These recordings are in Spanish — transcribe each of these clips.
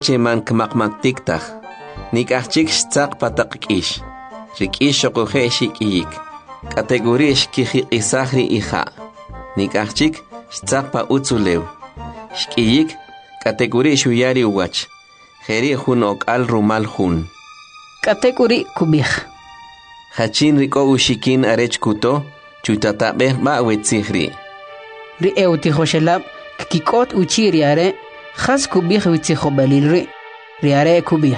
Cheman kmakmaktiktaj. Nikachchik xtzaq patakkish. Rikish shokuhe shikiyik. Kategorish kijiqisahri ija. Nikachchik xtzaq pa utzulew. Shkiyik kategorish uyari uwach. Jeri jun okal rumal jun. Kategori kubij. Hachin riko ushikin arech kuto. Chutatabeh ba wetzihri. Ri eutijoshelab kikot uchiriare. Khas kubij witzijobalilri. Riare kubij.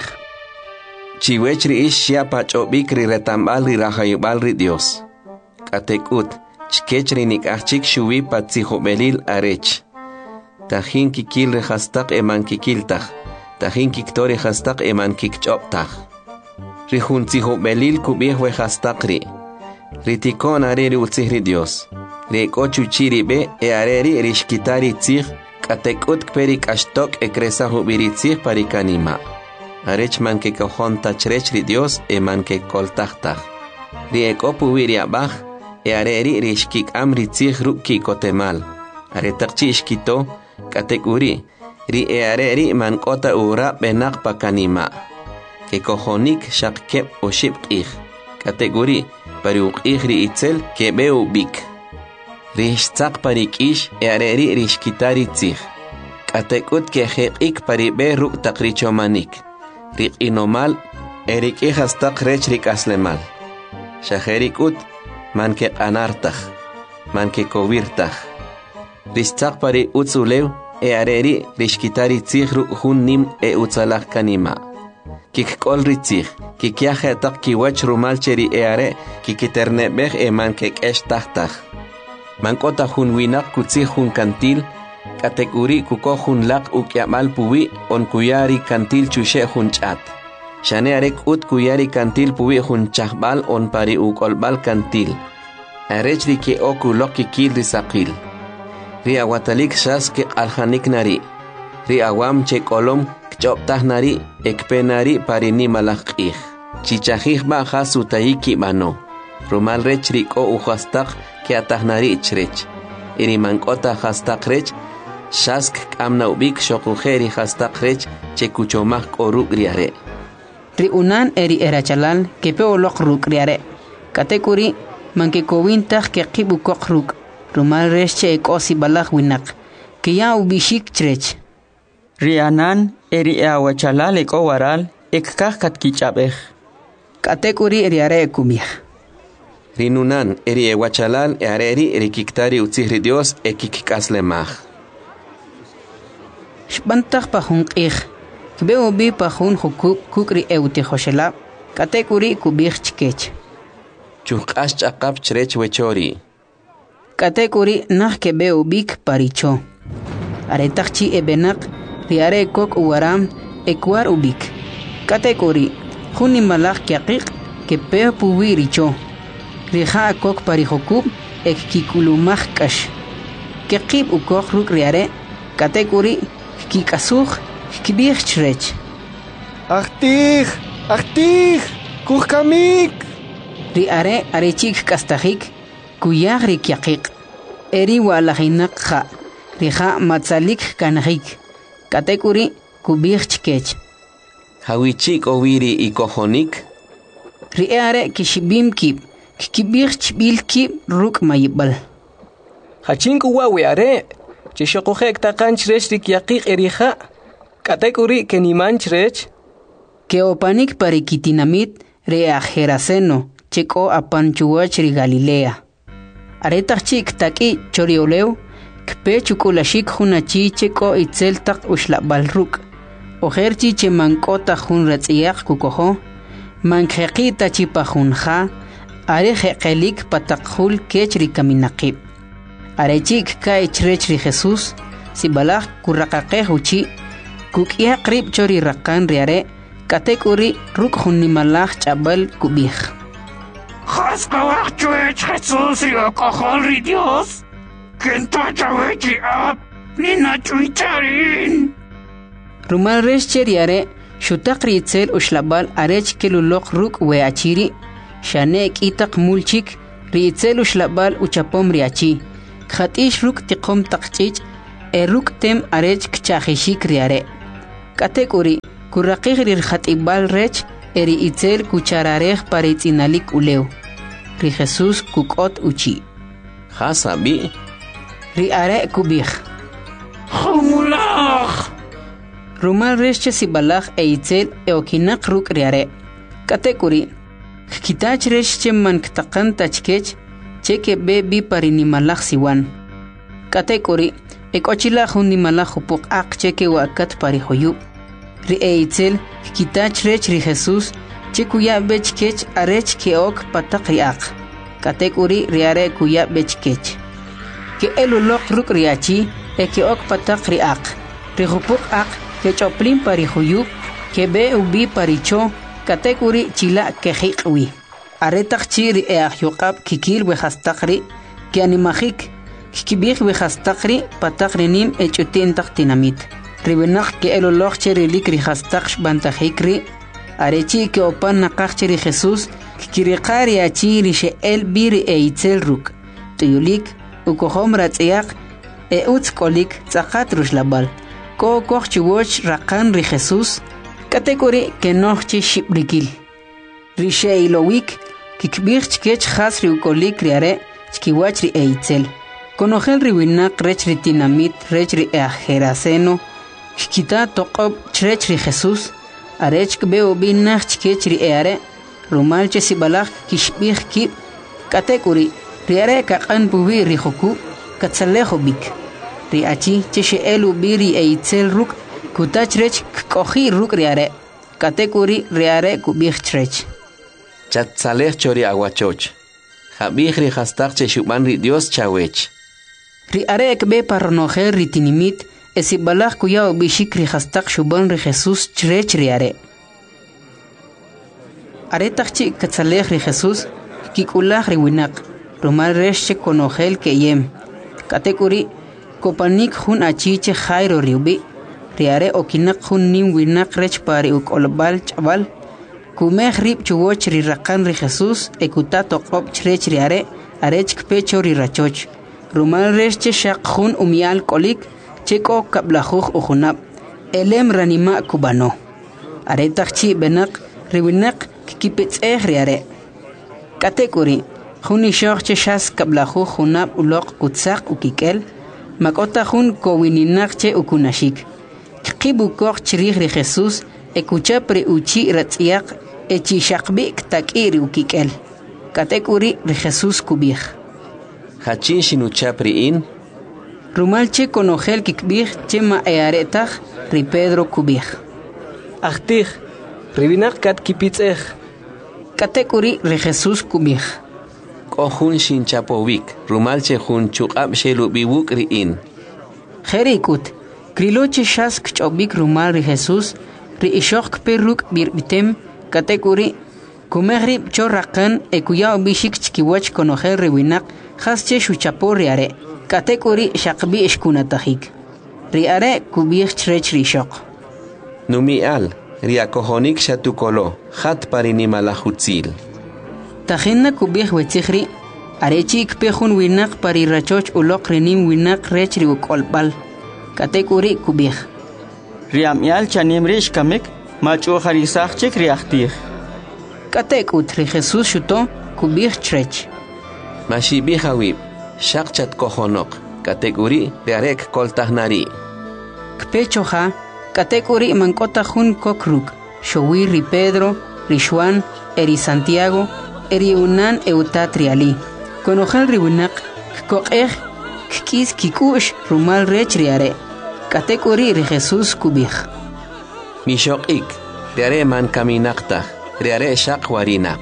Chiwech ri ish ya pachobik ri retambal ri rahayubal ri Dios. Katekut, chkech ri nikachik shuwi patzijobelil arech. Tajin kikil ri hastak eman kikiltaj. Tajin kiktori hastak eman kikchoptaj. Ri juntzijobelil kubij we hastak ri. Ritikon are ri utzih ri Dios. Ri ekochuchiri be e areri rishkitari tzij. Katekut kperi kashtok ekresa hubiritzih parikanima. Arech man que cojon tachrech ri Dios e man que coltachtaj. Ri ekopu viriabaj e areri rishkik amritzih ruki kotemal. Aretakchi ishkito katekuri. Ri e areri man kota ura benak pakanima. Que cojonik shakkep o shipqih. Katekuri pariuqih ri itzel que beu bik. Rishtzak parikish e areri rishkitari tzih. Katekut ke jeqik paribe ruk takrichomanik. Rik inomal erik ihastak rech rik aslemal. Shaherikut man ke anartaj. Man ke kovirtaj. Rishtzak pari utzulew e areri rishkitari tzih ruk hun nim e utzalak kanima. Kik kol ritzih. Kik yahetak kiwach rumal cheri e are kikiternebeh e man ke kesh tahtaj. Mankota jun winak kutzih jun kantil, katekuri kuko jun lak ukyamal puwi on kuyari kantil chushe jun chat. Shane arek ut kuyari kantil puwi jun chahbal on pari ukolbal kantil. Arech ri ke oku loki kil risakil. Ri awatalik shas ke alhanik nari. Ri awam che kolom kchoptah nari ekpenari pari ni malakih. Chichahih ba hasutayiki bano. Rumal rech ri ko uhastak que atahnari ichrech. Irimankota hastakrech, shask kamna ubik shokujeri hastakrech, chekuchomak oruk riare. Riunan eri erachalal, que peolok ruk riare. Katekuri, manke kowintaj que kibukok ruk, rumal reche ekosi balak winak, que ya ubishik chrech. Rianan eri awachalal eko waral, ekkah katkichapej. Katekuri riare kumih. Rinunan eri ewachalal e areri rikiktari utzihri Dios e kikikaslemaj. Shbantaj pajun qih. Kbeo bi pajun hukuk kukri eutijoshelab. Katekuri kubij chkech. Chuk'ash ch'aqap chrech wechori. Katekuri nah kebeo bik paricho. Aretakchi ebenak riare kok uwaram ekwar ubik. Katekuri juni malak kiaqiq kepeo puwiricho. Rija kok parijokub ek kikulumaj kash. Kekib ukok ruk riare, katekuri kikasuj kibij chrech. Achtij, kuhkamik. Riare arechik kastajik, kuyaj rikyakik. Eri walajinak ja, rija matzalik kanajik. Katekuri kubij chkech. Hawichik oviri y kojonik. Riare kishibim kib. Kibirch bilki ruk mayibal. Hachinku wawe are. Chishokojek takan chrech rik yaqiq erija. Katekuri keniman chrech. Keopanik parikitinamit reajeraceno. Cheko apanchuach ri Galilea. Aretachik taki chorioleu. Kpe chukulashik hunachi cheko itzel tak ushlabal ruk. Ojerchi chemankota hun ratziyak kukojo. Manjeqita chipajunja. Are jeqelik patakjul kechri kaminaqib. Arechik ka ichrechri Jesús, sibalaj kurraqaqej uchi, kukia qrib chori raqan riare, katekuri ruk junimalaj chabal kubij. Jaskawaj chuech Jesús riokojol ri Dios, kenta chawechi ab, nina chuicharin. Rumal reche riare, shutaqri itzel ushlabal arech kelulok ruk weachiri, Shanek itak mulchik, riitzel ushlabal uchapom riachi. Khatish ruk tiqom taqchich, eruk tem arech kchajishik riare. Katekuri kuraqigri khatibal rech eri itzel kuchararej paritzinalik uleu. Ri Jesús kukot uchi. Hasabi. Ri are kubij. Humulach. Rumal resche sibalach itzel eokinak ruk riare. Katekuri kitach resche man ktaqan tachkech cheke bebi parinimalach siwan. Katekuri ekochila hundimalach upuk ak cheke wakat parihoyub. Ri itzel kitach rech ri Jesús chekuya bechkech arech keok patak riak. Katekuri riare kuya bechkech. Ke elulok ruk riachi keok patak riak. Ri hupuk ak ke choplin parihuyub ke be ubi paricho katekuri chila ke hiqwi. Aretak chiri yuqab kikil we hastakri ke animajik kikibih we hastakri patakrinim echutin taktinamit. Ribenak ke elulok chiri likri hastaksh bantajikri arechi ke opan nakach chiri Jesús kikiriqari achiri she el biri itzel ruk. Tuyulik ukohom ratziak utskolik tzakat rushlabal. Ko chiwoch rakan ri Jesús katekuri ke nochi shibrikil. Rishe ilowik kikbich chkech has ri ukolik riare chkiwach ri eitzel. Konogel ri winak rech ri tinamit rech ri ajeraseno kikita toqob chrech ri Jesús arech kbeo binach chkech ri eare rumal chesibalach kishbich kib katekuri riare kaqan bubi ri joku katzalejo bik. Ri achi cheshe elu biri eitzel ruk kutach rech kohi ruk riare katekuri riare kubich trech. Chatzalech chori aguachoch. Jabich ri hastak cheshuban ri Dios chawech. Ri are ekbe parnojer ri tinimit esibalach kuyao bishik ri hastak shuban ri Jesús trech riare. Are takchi katzalech ri Jesús kikulach ri winak rumal resche konogel keyem. Katekuri kopanik hun achiche Jairo riubi riare okinak hun nim winak rech pari ukolbal chaval kumeh rib chuwoch ri rakan ri Jesús ekutato qop chrech riare arech kpecho ri rachoch rumal reche shaq hun umial kolik cheko kablajuj ujunab elem ranima kubano are takchi benak riwinak kipets riare katekuri hun ishorche shas kablajuj junab ulok kutsak ukikel makota jun kowininak ukunashik. Kibukok chirih ri Jesús ekuchapre uchi ratziak echi shakbi ktakiri ukikel. Katekuri ri Jesús kubih. Hachin shinuchapri in. Rumalche konogel kikbih chema earetach ri Pedro kubih. Achtih ribinak kat kipitzeh. Katekuri ri Jesús kubih. Kohun shin chapovik, rumalche hun chukab shelu biwuk riin. Jerikut, kriloche shas kchobik rumal ri Jesús, ri ishok perruk birbitem, katekuri, kumehrib chorrakan ekuyao bishik chkiwach konojer riwinak, hasche shuchapo riare, katekuri shakbi ishkunatahik. Riare kubich chrech rishok. Numial, riakohonik shatukolo, hat parinimalahutzil. Tajena kubih wetzihri, arechi ikpehun winak pari rachoch ulok renim winak rechri ukolbal. Katekuri kubih. Riamial chanim rish kamek, machu harisach chek riachtir. Katekut ri Jesús shuto kubih trech. Mashibi hawib, shakchat kohonok, katekuri riarek koltahnari. Kpechoha, katekuri mankota hun kokruk, showi ri Pedro, ri Juan, eri Santiago, eri unan eutatriali. Konojal riwinak, kokeh, kis kikush rumal rech riare. Katekuri ri Jesús kubih. Mishok ik, riare man kaminakta, riare shak warinak.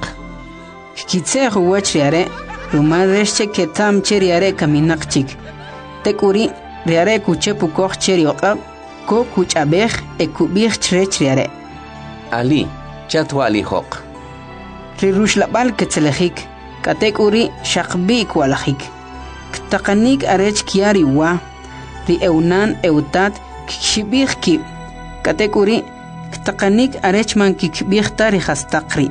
Kitse huwach riare, rumal reche ketam che riare kaminak chik. Tekuri riare kuche pukoch cheriokab, ko kuchabeh e kubih chrech riare. Ali, chatwali hok. Rirushlabal ketzelejik, katekuri shakbi kwalajik. Ktakanik arech kiari wa, ri eunan eutat kikshibih kib. Katekuri ktakanik arech man kikbih tari hastakri.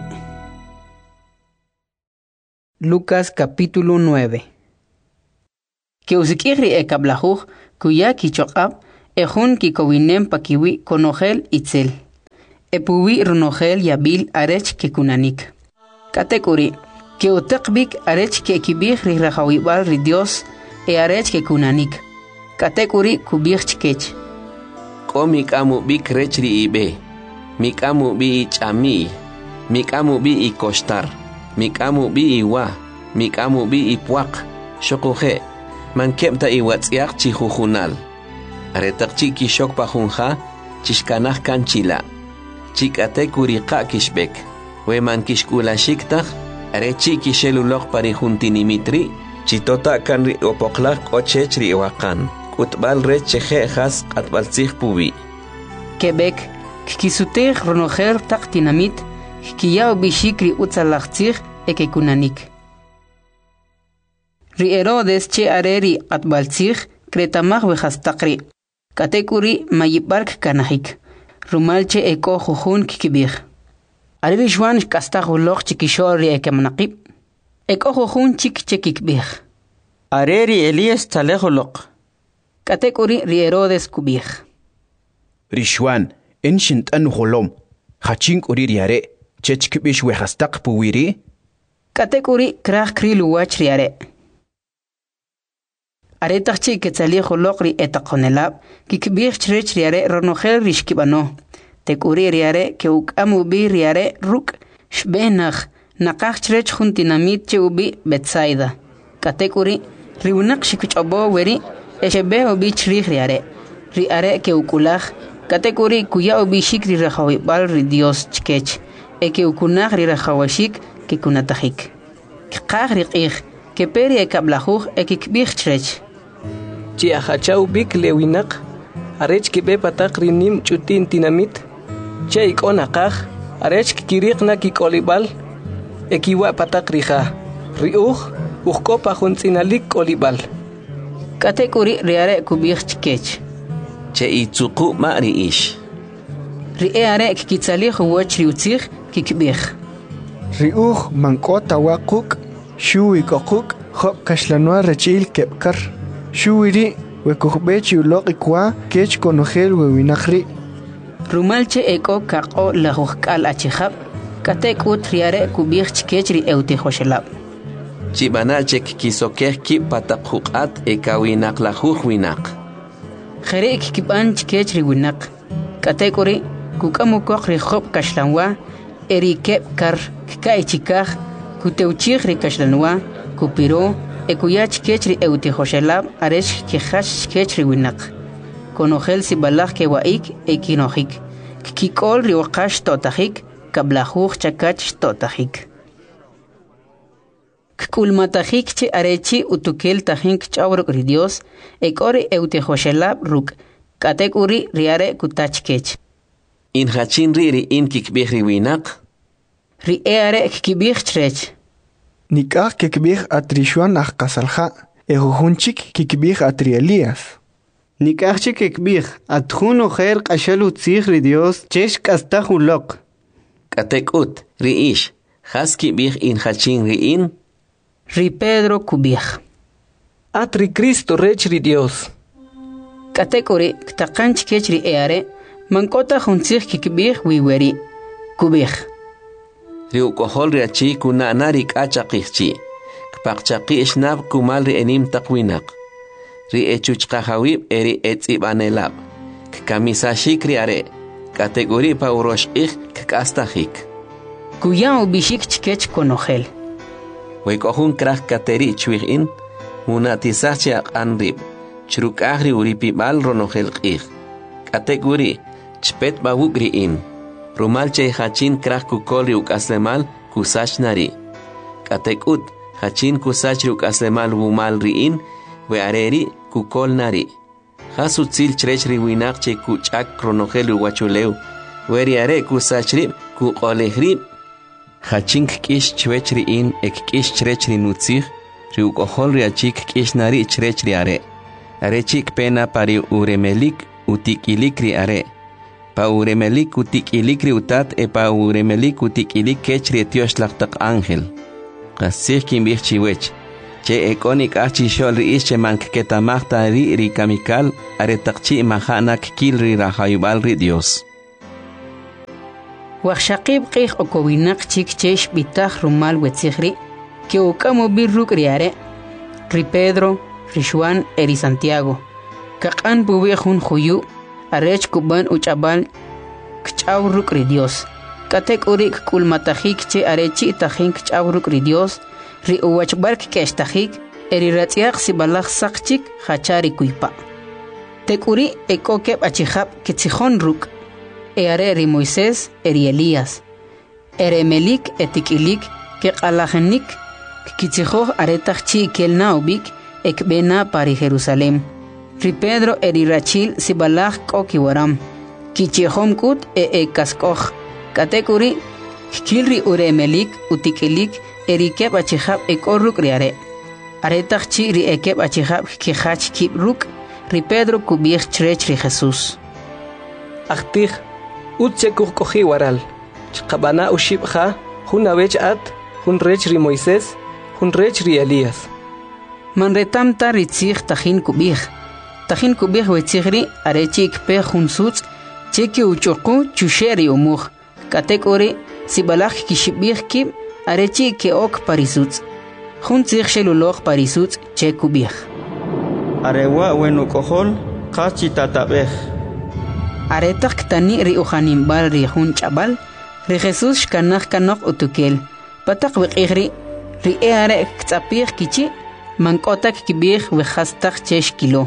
Lucas capítulo 9. Que usikiri ekablajuj, kuya kichokab, Ejun kikowinem pakiwi konogel itzel. Epuwi runogel yabil arech kekunanik. Katekuri, que utekbik arech que kibig rirahawibal ri Dios e arech kekunanik. Katekuri kubig chikech. Ko mikamu bik rechri ibe. Mikamu bi ichami. Mikamu bi ikostar. Mikamu bi iwa. Mikamu bi ipuak. Shokuhe. Man kepta iwatsiak chihujunal. Aretak chiki shok pahunja. Chishkanah kanchila. Chikatekuri ka kishbek. We man kishkula shiktak. Are chiki shelulok parihuntinimitri. Chitota kanri opoklak ochechri iwakan. Utbal re cheje has atbal zich pubi. Quebec, kikisutej ronojer tak dinamit, kiyao bishikri utzalachtzig ekekunanik. Ri Herodes che areri atbaltzig kretamach vejastakri. Katekuri mayibark kanahik. Rumalche eko jujun kikibig. Areri juan kastagulok chikishori ekemnaqib. Eko jujun chik chekikbig. Areri Elias talejolok. Katekuri ri Herodes kubig. Rishwan, enshint anu holom. Hachink uri riare. Chechkibish wehastak puwiri. Katekuri krach krilu wach riare. Aretachchi ketzali holokri etakonelab. Kikbig chrech riare ronogel rishkibano. Tekuri riare ke ukamu bi riare ruk. Shbenach. Nakach chrech juntinamit che ubi Betsaida. Katekuri riunak shikuchabo weri. Eshebeho bich riare. Riare ke ukulach. Katekuri kuya obishik rirahawibal ri Dios chkech. Eke ukunach rirahawashik ke kunatahik. Kqach riqich. Ke peri ekablajuj ekikbich chrech. Chi ahachau bik lewinak. Arech ke be patak rinim chutin tinamit. Che ikonakach. Arech kikirik na kikolibal. Ekiwa patak rija. Riuj. Ujko pajunzinalik kolibal. Katekuri riare kubig chkech. Che itzuku ma'ri ish. Riare kikitzali huwach riutzig kikbig. Riuj mankota wakuk. Shui kokuk. Hop kashlanua rechil kepkar. Shuiri wekukbechi ulok ikwa kech konogel wewinakri. Rumalche eko kako lahujkal achihab. Katekut riare kubig chkech ri eutihoshelab. Chibanachek kisokeh ki patakhukat ekawinak lahuj winak. Jerek kiban chkech ri winak. Katekuri kukamukok ri hop kashlanwa eri kepkar kai chikaj kuteuchig ri kashlanwa kupiro ekuyach chkech ri eutihoshelab aresh kihash chkech ri winak. Konogel sibalaj ke waik ekinojik. Kikol ri waqash totajik kablajuj chakach totajik. Kulmatajik che arechi utukel tajink chawrok ri Dios ekori eutihoshelab ruk. Katekuri riare kutachkech. In hachin riri in kikbig riwinak. Ri eare kikibig chrech. Nikach kikbig atrishuan ach kasalja. Ejujunchik kikbig atri Elias. Nikachchi kikbig atjun ojer qashalu tzig ri Dios chesh kastajulok. Katekut ri ish. Has kibig in hachin ri in. Ri Pedro kubig. Atri Cristo rech ri Dios. Katekuri ktakanch kech ri eare. Mankota juntzig kikbig wiweri. Kubig. Ri ukohol ri achi kuna narik achaqihchi. Kpaqchaqi ishnab kumal ri enim taqwinak. Ri echuchqahawib eri etzibanelab. Kamisashik ri are. Kategori pa urosh ich kastahik. Kuya ubishik chkech konogel. Wekohun krach kateri chwig in. Munatisachia anrib. Chruk ahri uripi bal ronogel qih. Kategori chpet bawugri in. Rumalche hachin krach kukoli ukaslemal kusachnari. Katekut hachin kusachri ukaslemal wumal riin. We areri kukol nari. Hasutzil chrechri winakche kuchak ronogel uwachuleu. Weri are kusachri kukolehri. Hachin kish chwechri in ek kish chrechri nutzig. Riukohol riachik kish nari chrechri are. Arechik pena pari uremelik utikilikri are. Pa uremelik utikilikri utat e pa uremelik utikilik kechri etiosh laktak ángel. Kasih kimbich chiwech. che econik achi shol riis che mank ketamachta ri kamikal aretakchi mahanak kilri rahayubal ri Dios. Waxshaqib qih okowinak chik chesh bitach rumal wetzigri que okamo birruk riare ri Pedro, ri Juan eri Santiago. Kaqan buwe jun juyu arech kuban uchabal kchauruk ri Dios. Katek urik kulmatahik che arechi tahin kchauruk ri Dios. Ri uwachbark kestajik eri ratsiaq sibalaj sakchik hachari kuipa. Tekuri ekokeb achihab kitsijon ruk. Eare ri Moisés eri Elías. Eremelik etikilik ke qalajenik kitsijo aretaj chi kelnaubik ekbena pari Jerusalem. Ri Pedro eri rachil sibalaj kokiwaram. Kichihom kut kaskoj. Katekuri kilri uremelik utikilik erikeb achihab ekorruk riare. Aretaj chi ri ekeb achihab kihach kib ruk ri Pedro kubich chrech ri Jesús. Achtih utchekuj koji waral. Chqabana ushibja jun awech at jun rech ri Moisés jun rech ri Elías. Manretamta ritzig tajin kubich. Tajin kubich wetzigri arechi ikpe jun sutz cheki uchoku chusheri umuj. Katekori sibalaj kishibich kib arechi ke ok parisutz. Jun tzig sheluloj parisutz che kubich. Arewa wenu kohol qachi tatabej. Aretak ktani ri ujanimbal ri jun chabal ri Jesús shkanaj kanok utukel. Patak wiqigri ri eare ktzapich kichi mankotak kibich wehastak chesh kilo.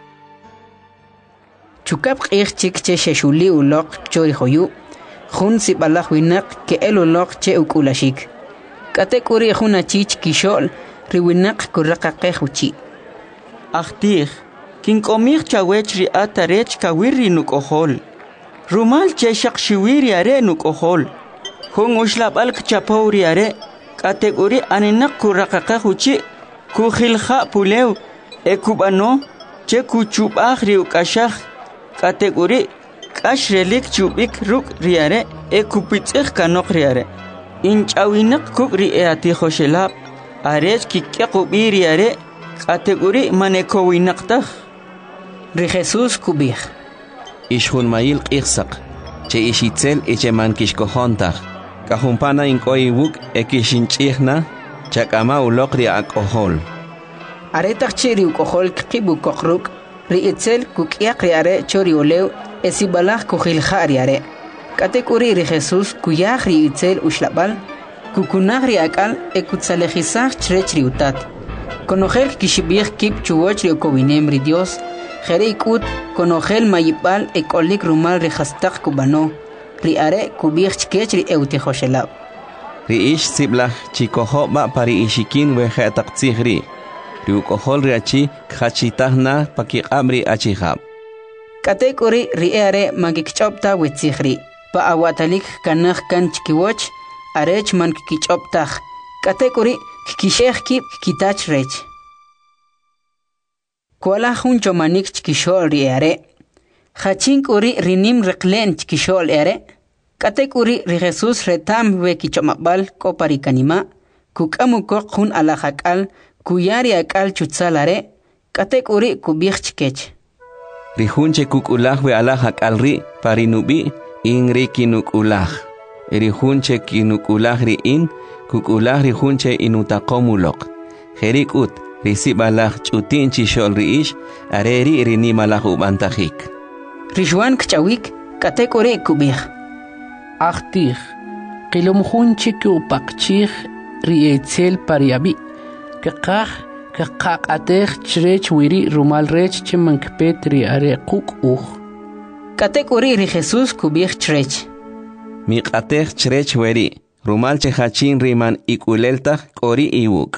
Chukap qig chik che sheshuli ulok chori hoyu. Jun sibalaj winak ke elulok che ukulashik. Katekuri jun achich kishol ri winak kurraqaqej uchi. Achtih kinkomich chawech ri atarech kawiri nukohol. Rumal che shaqshiwiri are nukohol. Jun ushlabal kchapauri are katekuri aninak kurraqaqej uchi kujilja pulew ekubano che kuchubaj ri ukashaj katekuri kashrelik chubik ruk riare ekupitzig kanok riare inchawinak kukri eatijoshelab arech kikyaqubi riare kategori manekowinaqtaj ri Jesús kubij Ishjun mayil q'iqsaq che ishitzel icheman kishkojontaj kajumpana inkoiwuk ekishinch'ijna chak'ama uloq ri ak'ojol aretaj chi ri uk'ojol kiqibu koqruk ri itzel kuk'yaq riare chori olew esibalaj kujilja riare. Katekuri ri Jesús kuyaj ri itzel ushlabal kukunaj ri akal ekutsalejizaj chrech ri utat. Konojel kishibij kip chuwoch ri okowinem ri Dios. Jere ikut konojel mayipal ekolik rumal ri hastak kubano. Ri are kubij chkech ri eutijoshelab. Ri ish siblaj chikojoba pari ishikin weje taqtzijri. Ri ukojol ri achi khachitajna pakiqab ri achijab. Katekuri ri eare magikchopta wetzigri. Pa awatalik kanaj kan chkiwoch arech man kichoptaj. Katekuri kishej kip kitach rech. Kuala jun chomanik chkishol ri eare. Hachinkuri rinim reklen chkishol eare. Katekuri ri Jesús retam we kichomabal koparikanima. Kukamukok jun alajakal kuyari akal chutsalare. Katekuri kubij chkech. Rijunche kukulaj we alajak alri parinubi inri kinukulaj. Rijunche kinukulaj ri in kukulaj rijunche inutakomulok. Jerik ut risibalaj chutin chishol ri ish areri rinimalaj ubantajik. Rijuan kchawik katekore kubij. Achtih qilumjunche kupaqchij ri etzel pariabi. Kaqaj kaqaqatej chrech wiri rumal rech chemankpet ri are quk. Katekuri ri Jesús kubij chrech. Miqatej chrech weri rumal chehachin riman ikuleltaj kori iwuk.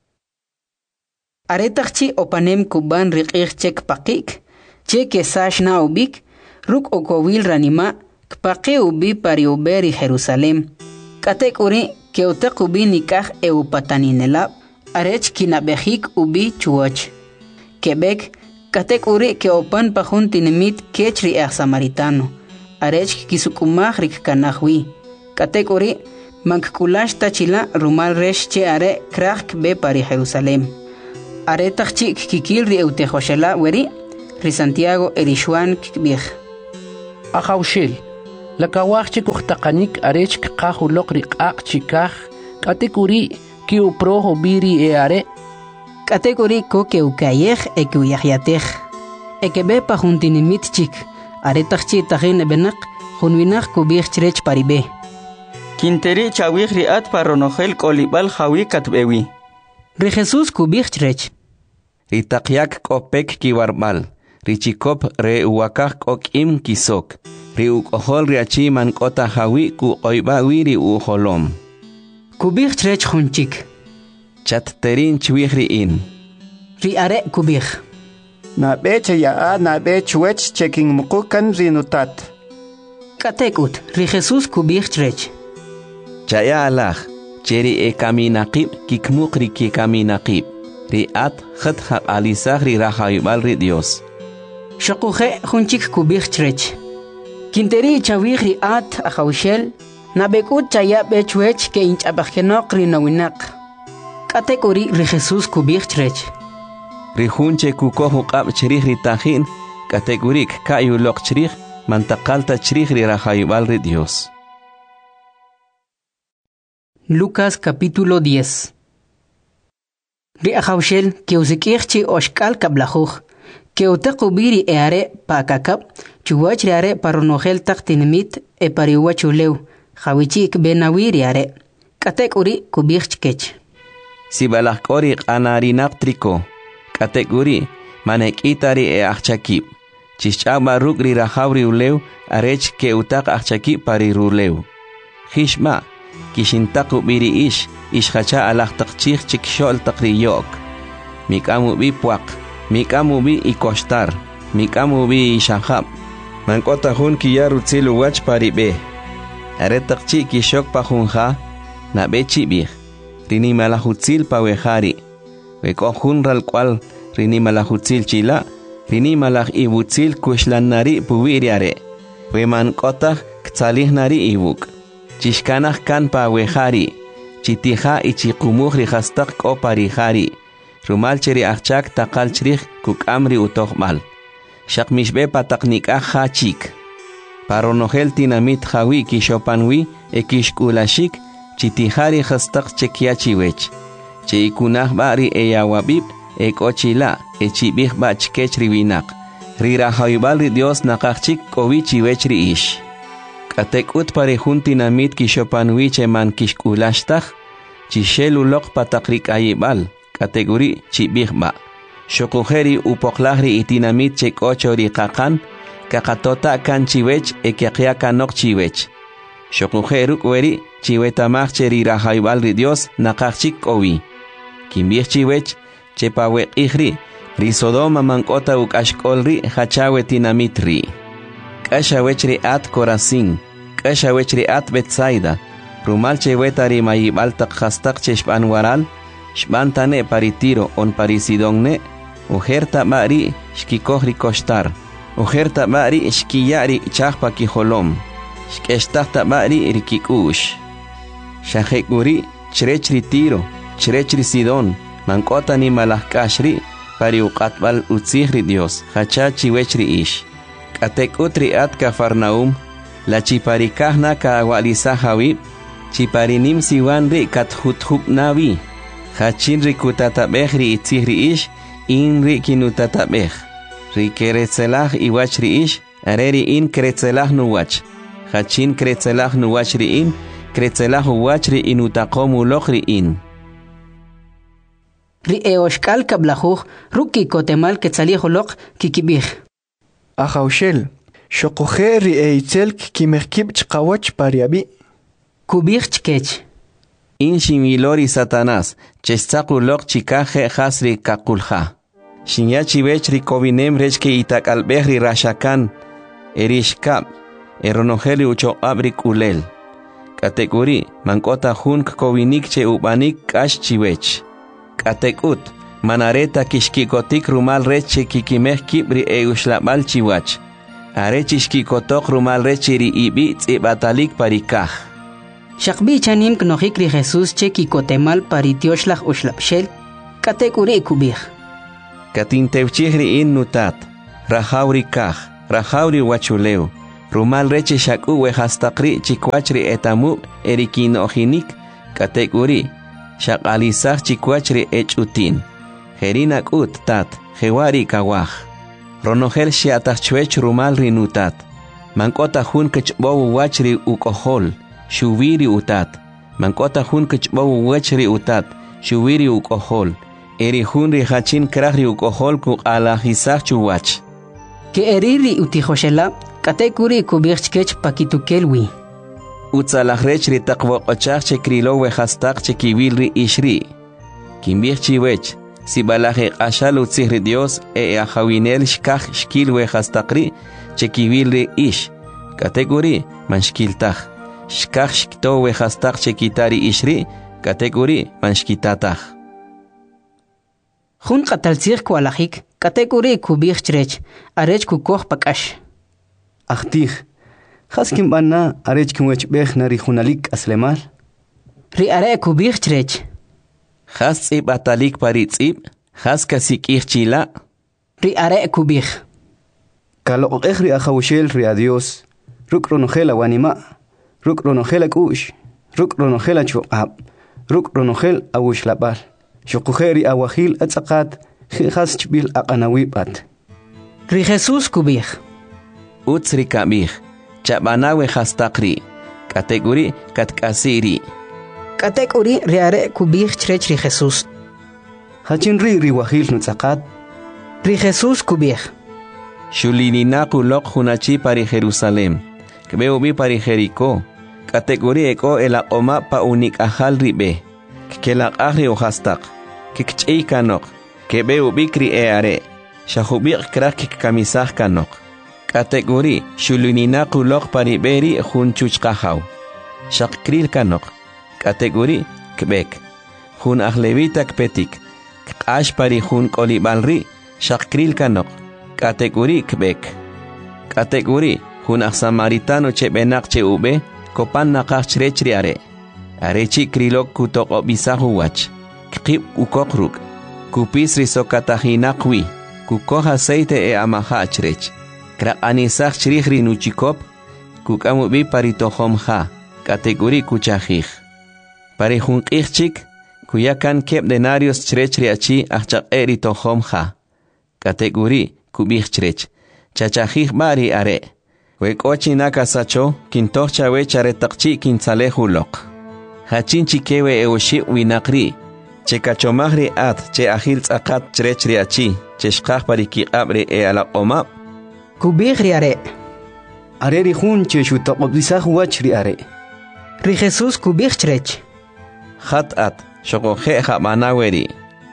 Aretajchi opanem kuban riqij chek paqik. Che kesash na ubik ruk okowil ranima kpaqi ubi pari uberi Jerusalem. Katekuri keotak ubi nikaj eupataninelab. Arech kinabejik ubi chuoch. Quebec, katekuri ke opan pajun tinemit kechri samaritano. Arech kisukumaj rik kanahwi. Katekuri Mankulash tachila rumal resh che are krak be pari Jerusalem. Are tachik kikil ri eutejoshela weri ri Santiago erishuan kikbih. Ahaushel. La kawach kuchtakanik arech kahulok rikak chikah katekuri ki uproho biri e are. Kategori ko ke ukayeh e ke uyahyateh. E ke be pa juntinimit chik. Are tachchi tahin benak junwinach kubih chrech paribe. Quinteri chawih riat paronogel kolibal jawi katbewi. Ri Jesús kubih chrech. Ri takyak kopek kiwarbal. Ri chikop re uwakak kokim kisok. Ri ukohol riachi man kota jawi ku oibawi ri uholom. Kubih chrech junchik. Chat terin chwih riin. Ri are kubih. Na beche ya na bech wech checking mukukan rinutat. Katekut ri Jesús kubih chrech. Chaya alach, cheri e kaminaqib kikmukri ki kaminaqib. Ri at khat haq alisah ri rahayubal ri Dios. Shokuje junchik kubih chrech. Kinteri chawih ri at ahaushel. Na bekut chaya bechwech ke inch abakhenok ri nawinak. Katekuri ri Jesús kubih chrech. Ri junche kukohu qab cherih ri tahin. Kategurik kayulok cherih mantakalta cherih ri rahayubal ri Dios. Lucas capítulo 10. Ri ahaushel que usikirchi oshkal kablajuj, que utakubiri eare pakakab, chuwach are paronogel taktinimit e pariwachuleu, jawichik benawiri are, katek uri kubirchkech. Si balakori anarinak triko, katek uri manek itari e achakib, chichaba rugri rahavri uleu, arech que utak achakib pariruleu. Hishma, kishintaku biri ish hacha alak takchik chikshol takriyok. Mikamu bi puak, mikamu bi ikostar, mikamu bi ishahab. Mankota hun kiyaru tsilu wach paribe. Are takchik kishok pahunha, na bechi bih. Rini malahutsil pawehari. Weko hun ral kwal rini malahutsil chila, rini malah ibutsil kushlanari puwiriare. We mankota ktalih nari ibuk. Chishkanah kan pa wehari, chitiha ichikumuh rihastak ko parihari, rumal cheri achak takal cherih kukamri utohmal. Shakmishbe pataknikah hachik. Paronogel tinamit hawi kishopanwi ekishkulashik, chitihari hastak chekiachiwech. Cheikunah bari eyawabib ekochila echibih bachkech riwinak. Rirahayubal ri Dios nakachik kowichiwech ri ish. Atekut pare juntinamit kishopanwiche man kishkulashtaj, chishelulok patakrik ayibal, kategori chibihba. Shokujeri upoklahri itinamit chekochori kakan, kakatota kan chiwech ekiakiakanok chiwech. Shokujeruk weri chiwetamach cheri rahayibal ri Dios nakachik owi. Kimbih chiwech, chepawek ihri, ri Sodoma mankota ukashkolri hachawe tinamitri. Kashawechri at Corazín. Kashawechri at Betsaida, rumal chewetari mayibal takhastak cheshpan waral, shbantane paritiro on parisidonne, ujerta mari shkikohri kostar, ujerta mari shkiyari chahpa kiholom, shkestakta mari rikikush. Shahekuri chrechri tiro, chrechri sidon, mankota ni malahkashri, pari uqatbal utzihri Dios, hachachi wechri ish. Katek utri at Cafarnaum, la chiparikahna ka awalisahawi, chiparinim siwanri kat huthub nawi, hachinri kutatabehri itzihri ish, inri kinutatabeh, ri keretzelah iwachri ish, areri in keretzelah nuwach, hachin keretzelah nuwachri in, keretzelah uwachri inutakomu lochri in. Ri eoshkal kablajuj, ruki kotemal ketzaliholok kikibih. Ahaushel, shokuje ri eitzelk kimehkib chqawach pariabi. Kubih chkech. In shimilori Satanás, chestakulok chikaje hasri kakulha. Shinyachi bechri kovinem rechke itak albehri rashakan, erishkab, eronogeli ucho abrik ulel. Kategori, mankota hunk kovinik che ubanik kash chiwech. Katekut, manareta kishkikotik rumal reche kikimeh kibri eushlabal chiwach. Arechishkikotok rumal rechiri ibi tzibatalik parikah. Shaqbi chanim knohikri Jesús cheki kotemal paritioshlah ushlapshel. Katekuri kubih. Katin tevchihri in nutat. Rahauri kaj. Rahauri wachuleu. Rumal reche shaku wehastakri chikwachri etamu erikin ojinik. Katekuri. Shaqalisaj chikwachri echutin. Herinak ut tat. Hewari kawaj. Ronogel shiatachwech rumal rinutat. Mankota hun kachbowu wachri ukohol. Shuviri utat. Mankota hun kachbowu wachri utat. Shuviri ukohol. Eri hun rihachin krahri ukohol ku alajisaj chuwach. Que eriri utijoshela. Katekuri kubirchkech pakitukelwi. Utzalahrech ritaqwoqochaj chekrilo wehastak chekivilri ishri. Kimbirchiwech. Si balaje ashal utzihri Dios ajawinel shkaj shkil wehastakri chekivilri ish. Katekuri manshkiltaj. Shkaj shkto wehastak chekitari ishri. Katekuri manshkitataj. Jun qataltzir kualajik. Katekuri kubirchrech. Arech kukoh pakash. Achtih. Haskim banna arech kimwech bech nari junalik aslemal. Ri are kubirchrech. Has tzib atalik paritzib. Has kasik irchila. Ri are kubir. Kalo ri ajawshel ri adios. Ruk ronogela wanima. Ruk ronogela kush. Ruk ronogela chuqab. Ruk ronogel awushlabal. Shukuheri awahil atzakat. Has chbil aqanawibat. Ri Jesús kubir. Utsri kabir. Chabanawe hastakri. Kategori katkasiri. Katekuri riare kubir chrech ri Jesús. Hachin ri wahil nutzakat. Ri Jesús kubir. Shulininaku lok hunachi pari Jerusalem. Kbeubi pari Jericó. Kategori eko el oma pa unik ahal ribe. Kelak ahri o hastak. Kikchei kanok. Kbeubi kri eare. Shahubir krak kamisah kanok. Kategori shuluninaku lok pariberi hunchuchkahaw. Shakkril kanok. Kategori kbek. Hun ahlevita kpetik. Kash pari hun kolibalri. Shakkril kanok. Kategori kbek. Kategori hun samaritano chebenak che ube. Kopan nakach rechriare. Arechi krilok kutok obisahu wach. Kip ukokruk. Kupis risokatahinakwi. Kukoh aceite amaha chrech. Krak anisach chrihri nuchikop. Kukamu bi paritohomha. Kategori kuchajij. Pare junqijchik. Kuyakan kep denarios chrechriachi achak eritohomha. Kategori kubij chrech. Chachajij bari are. Wekochi nakasacho. Kintocha wechare takchi kinsalehulok. Hachinchi kewe eoshi winakri. Che kachomahri at che ahil tzakat chrechriachi. Che shkaj pariki abre alaqoma. Kubir riare. Are ri jun che shutaqobisaj wach ri are. Ri Jesús kubir chrech. Khatat shokoje jamanaweri.